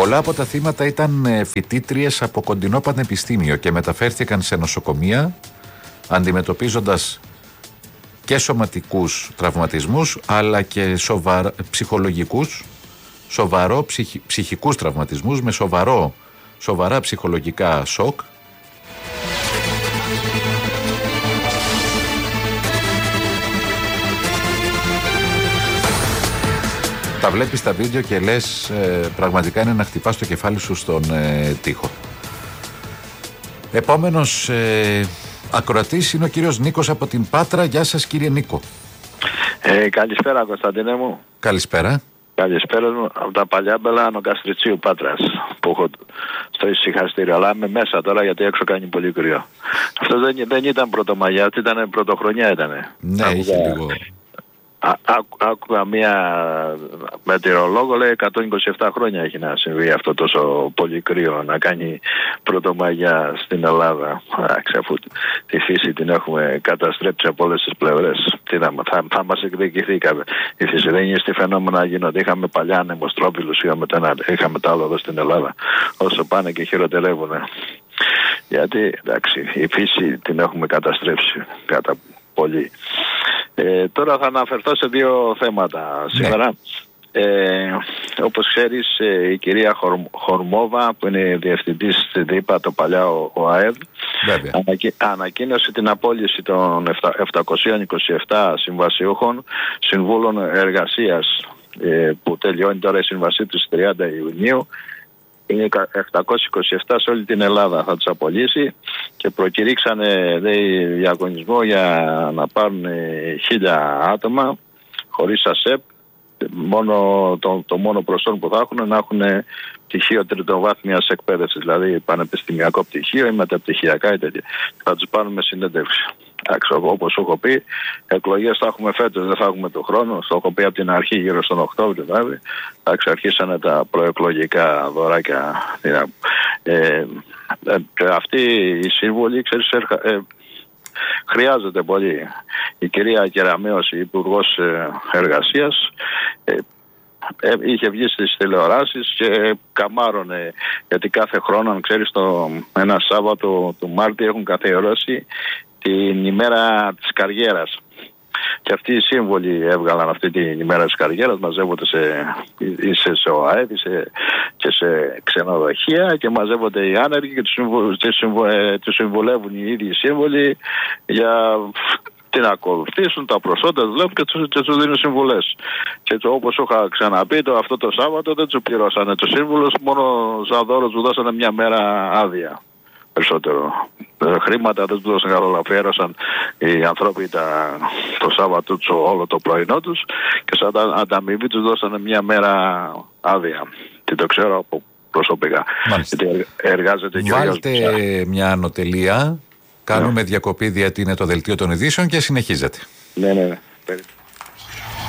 Πολλά από τα θύματα ήταν φοιτήτριες από κοντινό πανεπιστήμιο και μεταφέρθηκαν σε νοσοκομεία αντιμετωπίζοντας και σωματικούς τραυματισμούς αλλά και ψυχικούς τραυματισμούς με σοβαρά ψυχολογικά σοκ. Τα βλέπεις τα βίντεο και λες πραγματικά είναι να χτυπάς το κεφάλι σου στον τοίχο. Επόμενος ακροατής είναι ο κύριος Νίκος από την Πάτρα. Γεια σας κύριε Νίκο. Καλησπέρα Κωνσταντίνε μου. Καλησπέρα. Καλησπέρα μου από τα παλιά Μπελάνο Καστριτσίου Πάτρας που έχω στο ησυχαστήριο. Αλλά είμαι μέσα τώρα γιατί έξω κάνει πολύ κρύο. Αυτό δεν ήταν πρωτομαγιά, ήταν πρωτοχρονιά ήτανε. Ναι, είχε λίγο. Άκουγα μία μετεωρολόγο, λέει 127 χρόνια έχει να συμβεί αυτό τόσο πολύ κρύο, να κάνει πρωτομαγιά στην Ελλάδα. Αφού τη φύση την έχουμε καταστρέψει από όλες τις πλευρές. Θα μας εκδικηθεί η φύση. Δεν είναι στη φαινόμενα να γίνονται. Είχαμε παλιά ανεμοστρόφιλους, είχαμε τα άλλο εδώ στην Ελλάδα. Όσο πάνε και χειροτερεύουν. Γιατί εντάξει, η φύση την έχουμε καταστρέψει κατά πολύ. Τώρα θα αναφερθώ σε δύο θέματα σήμερα. Όπως ξέρεις, η κυρία Χορμόβα που είναι διευθυντής στην ΔΥΠΑ, το παλιά ο ΑΕΔ, ανακοίνωσε την απόλυση των 727 συμβασιούχων συμβούλων εργασίας που τελειώνει τώρα η συμβασή τους 30 Ιουνίου. Είναι 727 σε όλη την Ελλάδα, θα τους απολύσει και προκηρύξανε διαγωνισμό για να πάρουν 1000 άτομα χωρίς ΑΣΕΠ. Το μόνο προσόν που θα έχουν να έχουν πτυχίο τριτοβάθμιας εκπαίδευσης, δηλαδή πανεπιστημιακό πτυχίο ή μεταπτυχιακά ή τέτοια. Θα τους πάρουν με συνέντευξη. Όπως σου έχω πει, εκλογές θα έχουμε φέτος, δεν θα έχουμε το χρόνο. Το έχω πει από την αρχή, γύρω στον Οκτώβριο δηλαδή. Αρχίσανε τα προεκλογικά δωράκια. Αυτή η σύμβολη, ξέρεις, χρειάζεται πολύ. Η κυρία Κεραμέως, η Υπουργός Εργασίας, είχε βγει στις τηλεοράσεις και καμάρωνε, γιατί κάθε χρόνο, αν ξέρεις, ένα Σάββατο του Μάρτη έχουν καθιερώσει την ημέρα της καριέρας. Και αυτοί οι σύμβολοι έβγαλαν αυτή την ημέρα της καριέρας, μαζεύονται σε ΟΑΕΔ και σε ξενοδοχεία και μαζεύονται οι άνεργοι και τους συμβουλεύουν οι ίδιοι σύμβολοι για τι να ακολουθήσουν, τα προσόντα δουλεύουν και τους δίνουν συμβουλές. Και όπως είχα ξαναπεί, αυτό το Σάββατο δεν τους πληρώσανε τους σύμβουλους, μόνο σαν δώρο τους δώσανε μια μέρα άδεια. Περισσότερο χρήματα δεν τους δώσαν καθόλου, αφιέρωσαν οι άνθρωποι το Σάββατο όλο το πρωινό τους και σαν ανταμοιβή τους δώσανε μια μέρα άδεια. Και το ξέρω από προσωπικά. Γιατί εργάζεται και βάλτε μια ανωτελεία, κάνουμε διακοπή γιατί είναι το δελτίο των ειδήσεων και συνεχίζεται. Ναι.